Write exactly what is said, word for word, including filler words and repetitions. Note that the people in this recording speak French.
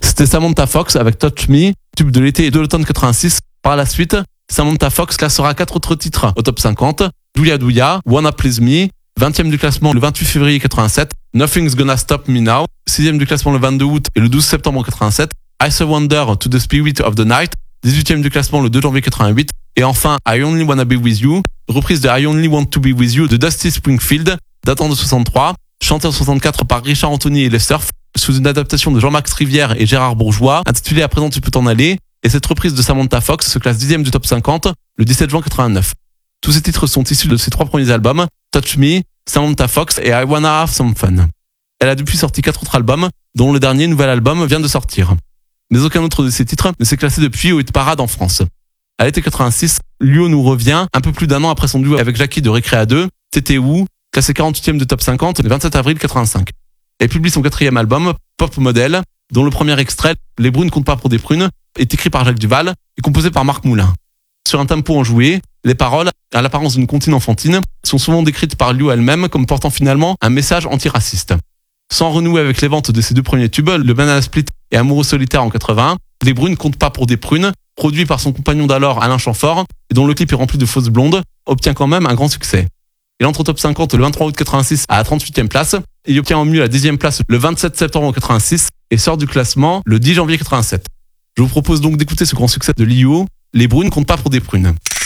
C'était Samantha Fox avec Touch Me, tube de l'été et de l'automne quatre-vingt-six. Par la suite, Samantha Fox classera quatre autres titres au top cinquante. Douya Douya, Wanna Please Me, vingtième du classement le vingt-huit février quatre-vingt-sept. Nothing's Gonna Stop Me Now, sixième du classement le vingt-deux août et le douze septembre quatre-vingt-sept. I Surrender to the Spirit of the Night, dix-huitième du classement le deux janvier quatre-vingt-huit. Et enfin, I Only Wanna Be With You, reprise de I Only Want to Be With You de Dusty Springfield, datant de soixante-trois, chanté en soixante-quatre par Richard Anthony et les Surf, sous une adaptation de Jean-Max Rivière et Gérard Bourgeois, intitulée À présent tu peux t'en aller. Et cette reprise de Samantha Fox se classe dixième du top cinquante, le dix-sept juin quatre-vingt-neuf. Tous ces titres sont issus de ses trois premiers albums, Touch Me, Samantha Fox et I Wanna Have Some Fun. Elle a depuis sorti quatre autres albums, dont le dernier nouvel album vient de sortir. Mais aucun autre de ces titres ne s'est classé depuis au hit parade en France. À l'été quatre-vingt-six, Luo nous revient, un peu plus d'un an après son duo avec Jackie de Récréa deux, T'étais où, classé quarante-huitième de top cinquante le vingt-sept avril quatre-vingt-cinq. Elle publie son quatrième album, Pop Model, dont le premier extrait, Les brunes comptent pas pour des prunes, est écrit par Jacques Duval et composé par Marc Moulin. Sur un tempo enjoué, les paroles, à l'apparence d'une comptine enfantine, sont souvent décrites par Luo elle-même comme portant finalement un message antiraciste. Sans renouer avec les ventes de ses deux premiers tubes, Le Banana Split et Amoureux solitaire en quatre-vingts, Les brunes comptent pas pour des prunes, produit par son compagnon d'alors Alain Chamfort, et dont le clip est rempli de fausses blondes, obtient quand même un grand succès. Il entre au top cinquante le vingt-trois août quatre-vingt-six à la trente-huitième place, il obtient en mieux la dixième place le vingt-sept septembre quatre-vingt-six et sort du classement le dix janvier quatre-vingt-sept. Je vous propose donc d'écouter ce grand succès de Luo, Les brunes comptent pas pour des prunes.